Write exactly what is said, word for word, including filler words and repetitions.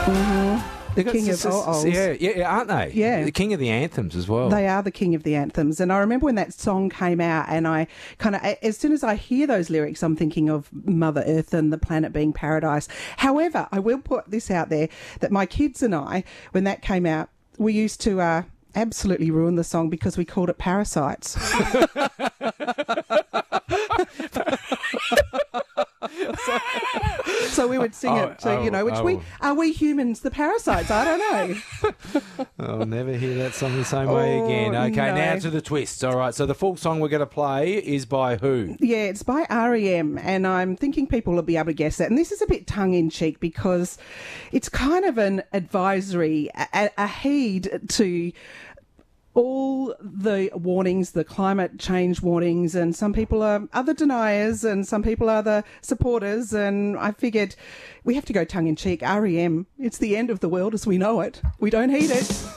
The king of oh, yeah, yeah, aren't they? Yeah. The king of the anthems as well. They are the king of the anthems. And I remember when that song came out, and I kind of, as soon as I hear those lyrics, I'm thinking of Mother Earth and the planet being paradise. However, I will put this out there, that my kids and I, when that came out, we used to uh, absolutely ruin the song because we called it Parasites. so, so we would sing Oh, it, so, oh, you know, which oh. we, are we humans the parasites? I don't know. I'll never hear that song the same way Oh, again. Okay, no. now to the twists. All right, so the full song we're going to play is by who? Yeah, it's by R E M, and I'm thinking people will be able to guess that. And this is a bit tongue-in-cheek because it's kind of an advisory, a, a heed to all the warnings, the climate change warnings, and some people are other deniers and some people are the supporters, and I figured we have to go tongue-in-cheek. R E M, it's the end of the world as we know it. We don't heed it.